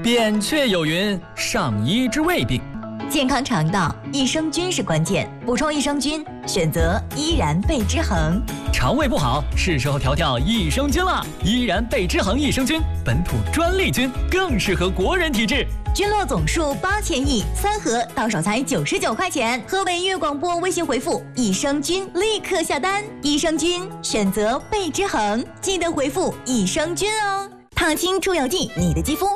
扁鹊有云：上医之未病。 健康肠道，益生菌是关键，补充益生菌，选择依然贝之恒。 肠胃不好，是时候调调益生菌了。依然贝之恒益生菌，本土专利菌，更适合国人体质。 菌落总数8000亿，3盒到手才99块钱。和伟粤广播微信回复益生菌，立刻下单。益生菌选择贝之恒，记得回复益生菌哦。烫青出油剂，你的肌肤